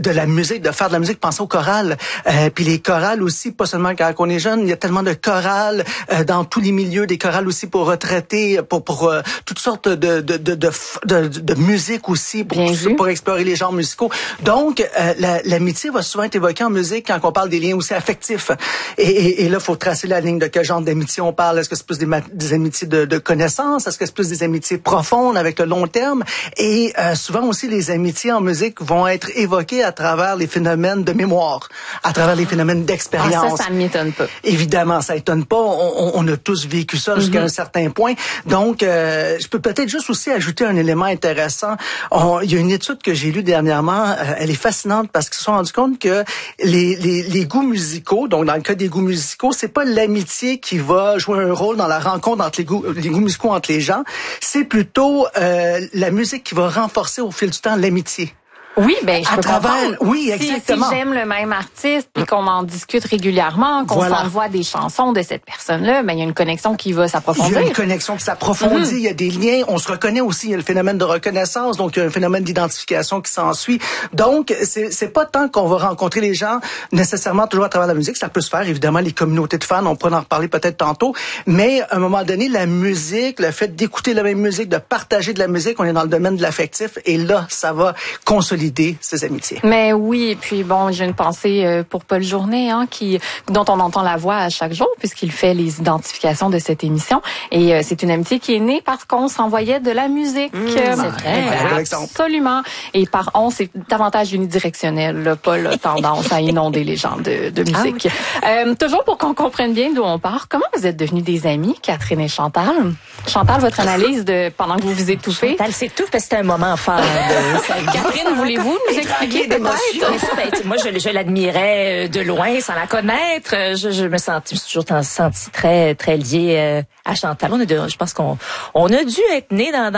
de la musique, de faire de la musique, penser aux chorales. Puis les chorales aussi, pas seulement quand on est jeune, il y a tellement de chorales dans tous les milieux, des chorales aussi pour retraités, pour toutes sortes de musique aussi, pour explorer les genres musicaux. Donc, l'amitié va souvent être évoquée en musique quand on parle des liens aussi affectifs. Et là, il faut tracer la ligne de quel genre d'amitié on parle. Est-ce que c'est plus des amitiés de connaissances? Est-ce que c'est plus des amitiés profondes avec le long terme? Et souvent aussi, les amitiés en musique vont être évoquées à travers les phénomènes de mémoire, à travers les phénomènes d'expérience. Ça m'étonne pas. Évidemment, ça étonne pas. On a tous vécu ça jusqu'à un certain point. Donc, je peux peut-être juste aussi ajouter un élément intéressant. Il y a une étude que j'ai lue dernièrement. Elle est fascinante parce qu'ils se sont rendus compte que les goûts musicaux, donc dans le cas des goûts musicaux, c'est pas l'amitié qui va jouer un rôle dans la rencontre entre les goûts musicaux entre les gens. C'est plutôt la musique qui va renforcer au fil du temps l'amitié. Oui, ben je peux comprendre. Oui, exactement. Si j'aime le même artiste puis qu'on en discute régulièrement, qu'on s'envoie des chansons de cette personne-là, ben il y a une connexion qui va s'approfondir. Il y a une connexion qui s'approfondit, il y a des liens, on se reconnaît aussi, il y a le phénomène de reconnaissance, donc il y a un phénomène d'identification qui s'ensuit. Donc c'est pas tant qu'on va rencontrer les gens nécessairement toujours à travers la musique, ça peut se faire évidemment les communautés de fans, on pourra en reparler peut-être tantôt, mais à un moment donné la musique, le fait d'écouter la même musique, de partager de la musique, on est dans le domaine de l'affectif et là ça va consolider ces amitiés. Mais oui, et puis bon, j'ai une pensée pour Paul Journet, dont on entend la voix à chaque jour, puisqu'il fait les identifications de cette émission. Et c'est une amitié qui est née parce qu'on s'envoyait de la musique. C'est vrai. Absolument. Et par on, c'est davantage unidirectionnel. Là, Paul a tendance à inonder les gens de musique. Toujours pour qu'on comprenne bien d'où on part, comment vous êtes devenus des amis, Catherine et Chantal? Chantal, votre analyse pendant que vous vous étouffez? Chantal, c'est tout parce que c'était un moment fort. Catherine, voulez-vous nous expliquer peut-être? Moi, je l'admirais de loin, sans la connaître. Je me suis toujours senti très, très liée à Chantal. Je pense qu'on a dû être nés dans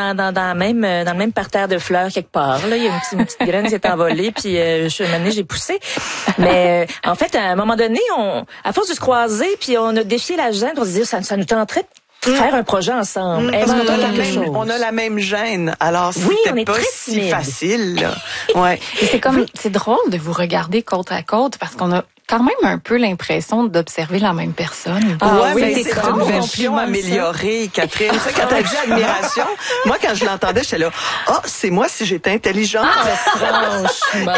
le même parterre de fleurs quelque part. Là, il y a une petite graine qui s'est envolée, puis j'ai poussé. Mais en fait, à un moment donné, à force de se croiser, puis on a défié la gêne, on se dit ça nous tenterait de faire un projet ensemble. On a la même gêne, alors c'était pas si facile. Là. Ouais. C'est drôle de vous regarder côte à côte parce qu'on a quand même un peu l'impression d'observer la même personne. Oui, c'est une version améliorée, Catherine. Tu sais, quand t'as dit admiration, moi, quand je l'entendais, j'étais là, c'est moi si j'étais intelligente. Franchement.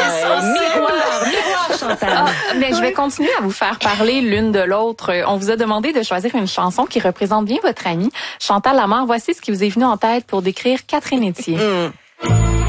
Miroir, Chantal. Mais je vais continuer à vous faire parler l'une de l'autre. On vous a demandé de choisir une chanson qui représente bien votre amie. Chantal Lamarre, voici ce qui vous est venu en tête pour décrire Catherine Etier.